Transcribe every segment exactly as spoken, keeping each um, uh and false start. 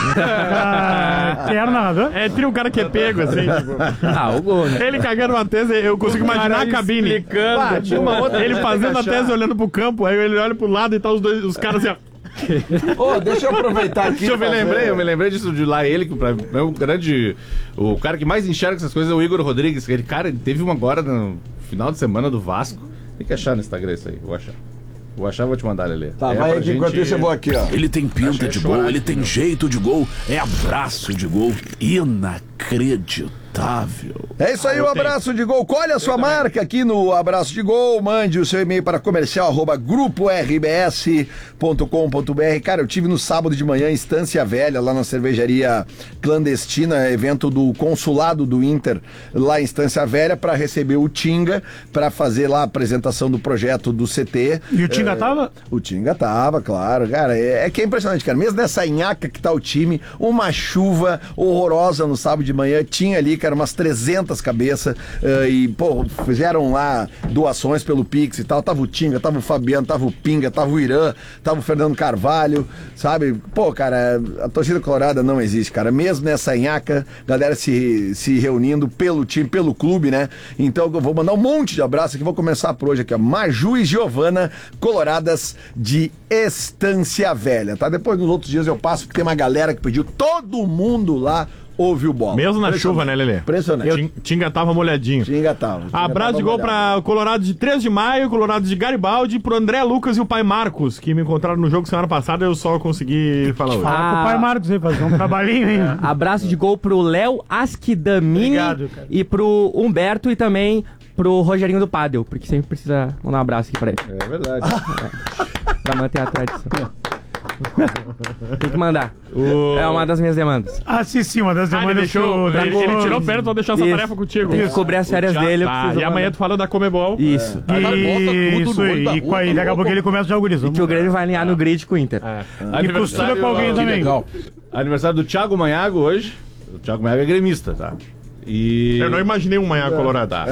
Ah, quem era o narrador? É, tem um cara que é pego, assim, tipo. Ah, o gol, né? Ele cagando uma tese, eu consigo imaginar a cabine. Explicando. Ah, tinha uma outra, ele fazendo a tese olhando pro campo, aí ele olha pro lado e tá os dois, os caras assim, ó. Ô, deixa eu aproveitar aqui. Deixa eu me fazer- lembrei, eu me lembrei disso de lá ele, que pra- é um grande. O cara que mais enxerga essas coisas é o Igor Rodrigues. Ele, cara, ele teve uma agora no final de semana do Vasco. Tem que achar no Instagram isso aí, vou achar. Vou achar e vou te mandar, Lelê. Tá, É vai pra aqui, enquanto gente- isso eu vou aqui, ó. Ele tem pinta de gol, ele tem jeito de gol, é abraço de gol inacreditável. É isso aí, o Abraço de Gol. Colhe a sua marca aqui no Abraço de Gol. Mande o seu e-mail para comercial arroba grupo r b s ponto com ponto b r. Cara, eu tive no sábado de manhã em Estância Velha, lá na cervejaria clandestina, evento do consulado do Inter, lá em Estância Velha, para receber o Tinga, para fazer lá a apresentação do projeto do C T. E o Tinga É, tava? O Tinga tava, claro, cara. É, é que é impressionante, cara. Mesmo nessa nhaca que tá o time, uma chuva horrorosa no sábado de manhã, tinha ali, cara, umas trezentas cabeças uh, e, pô, fizeram lá doações pelo Pix e tal. Tava o Tinga, tava o Fabiano, tava o Pinga, tava o Irã, tava o Fernando Carvalho, sabe? Pô, cara, a torcida colorada não existe, cara. Mesmo nessa nhaca, galera se, se reunindo pelo time, pelo clube, né? Então eu vou mandar um monte de abraço aqui. Vou começar por hoje aqui, ó. Maju e Giovana, coloradas de Estância Velha, tá? Depois nos outros dias eu passo, porque tem uma galera que pediu, todo mundo lá ouviu bola. Mesmo na chuva, né, Lelê? Impressionante. Tim- Tinga tava molhadinho. Tinga tava. Tinga Abraço tava de gol molhado. pra Colorado de três de maio, Colorado de Garibaldi, pro André Lucas e o pai Marcos, que me encontraram no jogo semana passada, eu só consegui falar hoje. Fala com o pai Marcos aí, fazer um trabalhinho, hein? Abraço de gol pro Léo Asquidamini Obrigado, cara. e pro Humberto e também pro Rogerinho do Padel, porque sempre precisa mandar um abraço aqui pra ele, É verdade. pra manter a tradição. Tem que mandar. É uma das minhas demandas. Ah, sim, sim, uma das Ah, ele, demandas que deixou, o ele, Dragão- ele tirou perto, vou deixar essa Isso. tarefa contigo. Tem que cobrir as férias dele. eu Tá, preciso e amanhã mandar. tu fala da Comebol. Isso. Aí vai, bota tudo Isso no olho aí, da e rua, com aí, tá daqui a pouco louco? ele começa já o gurizão. E que o Grêmio vai alinhar no grid com o Inter. É. E costura com alguém Que também. legal. Aniversário do Thiago Manhago hoje. O Thiago Manhago é gremista, tá? E... Eu não imaginei um manhã colorado. Tá.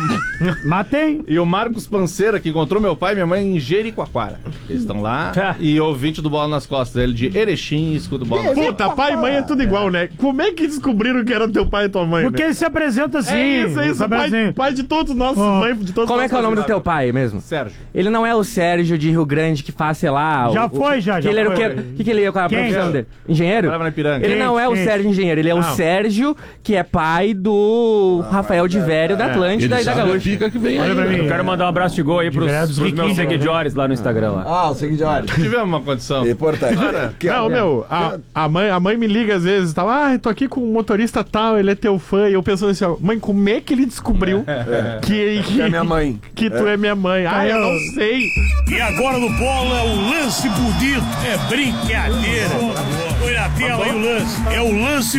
Mas tem. E o Marcos Panceira, que encontrou meu pai e minha mãe em Jericoacoara. Eles estão lá. E ouvinte do Bola nas Costas. Ele de Erechim, escuta o Bola nas Costas. Puta, pai e mãe é tudo igual, né? Como é que descobriram que era teu pai e tua mãe, Porque né? ele se apresenta assim. É isso, é isso. sabe Pai, assim. pai de todos nós, Oh. mãe de todos Como é nós que é o nome do convidados. teu pai mesmo? Sérgio. Ele não é o Sérgio de Rio Grande que faz, sei lá... Já o- foi, já, que já ele era o foi. quê? O que, que ele ia com a Quem? profissão dele? Engenheiro? Trabalhava na Ipiranga. Ele Quem? não é o Quem? Sérgio Engenheiro, ele é o Não. Sérgio, que é pai do Rafael de Vério da Atlântida e da sabe a Gaúcha. pica que vem Olha aí. pra né? mim. Eu quero mandar um abraço de gol aí pros, Direto dos pros meus riquinhos, seguidores lá no Instagram lá. Ah, o seguidor. Tivemos uma condição. Importante. Que Não, é- meu, a, a, mãe, a mãe me liga às vezes, tá, ah, tô aqui com um motorista tal, ele é teu fã, e eu pensando assim, ó, mãe, como é que ele descobriu que, que, é minha mãe. que tu é minha mãe? Ah, eu não sei. E agora no Bola é o lance bonito. É brincadeira. Põe na tela aí o lance. É o lance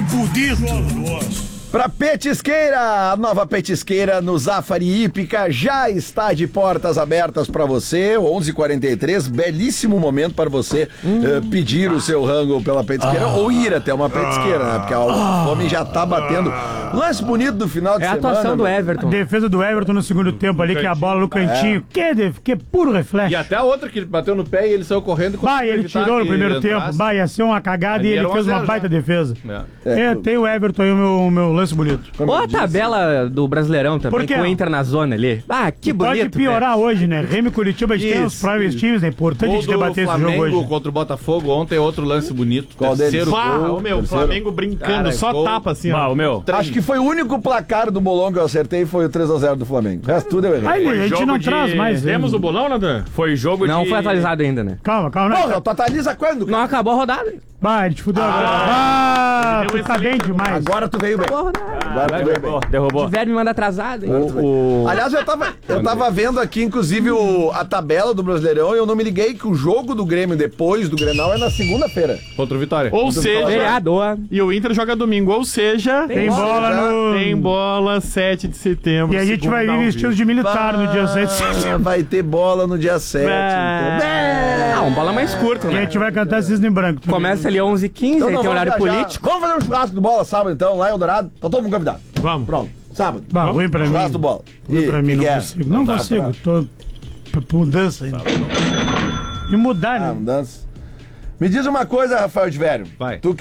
bonito. Pra Petisqueira, a nova Petisqueira no Zafari Hípica já está de portas abertas pra você, onze e quarenta e três, belíssimo momento para você eh, pedir o seu rango pela Petisqueira ou ir até uma Petisqueira, né? Porque a fome já tá batendo. Lance bonito do final de É a semana. atuação do meu. Everton. Defesa do Everton no segundo tempo ali, que é a bola no cantinho. Que, def- que puro reflexo. E até a outra que ele bateu no pé e ele saiu correndo. e Bah, conseguiu ele evitar tirou no que primeiro entrasse. tempo. Bah, ia ser uma cagada Ali e ele era um fez a uma zero baita já. defesa. É. É, tem o Everton aí, o meu, meu lance bonito. Ou a tabela do Brasileirão também, Por quê? com o Inter na zona ali. Ah, que bonito. Pode piorar hoje, né? Remy e Curitiba, a gente tem os Isso, próprios times, é importante a Gol gente do debater esse jogo Flamengo hoje. contra o Botafogo ontem, outro lance bonito. Qual deles? Terceiro Pá, gol. ô, meu, terceiro. Flamengo brincando, Cara, só gol. tapa assim, Bah, ó. o meu. Acho que foi o único placar do bolão que eu acertei foi o três a zero do Flamengo. O resto tudo eu errei. Aí, a gente jogo não de- traz mais. Temos hein? o bolão, Natan? Foi jogo Não de... foi atualizado ainda, né? Calma, calma. Não. Porra, tu atualiza quando? Não acabou a rodada. Vai, a gente fudeu agora. Ah, deu tu esse tá bem link. demais. Agora tu veio bem. Acabou a rodada. Agora tu veio bem. Derrubou, derrubou. O Velho me manda atrasado, hein? O, o... Aliás, eu tava, eu tava vendo aqui, inclusive, o, a tabela do Brasileirão e eu não me liguei que o jogo do Grêmio depois do Grenal é na segunda-feira. Contra o Vitória. Ou seja, Vereador. e o Inter joga domingo, ou seja, Tem bola já no... tem bola sete de setembro. E a gente vai vir segunda ao vestidos vivo. de militar no dia sete. Ah, vai ter bola no dia sete. Ah. Então. Ah, um bola mais curto, E a né? gente vai cantar Cisne Branco. Começa ali onze e quinze, Então aí não tem vamos horário viajar. político. Vamos fazer um churrasco do bola sábado, então, lá em Eldorado. Tá todo mundo convidado. Vamos. Pronto, sábado. Bah, ruim pra mim. Churrasco do bola. Ruim pra mim, que não que é? consigo. Não Tá, consigo, tá. tô p- p- mudança ainda. E mudar, Ah, né? mudança. Me diz uma coisa, Rafael de Vério. Vai. Tu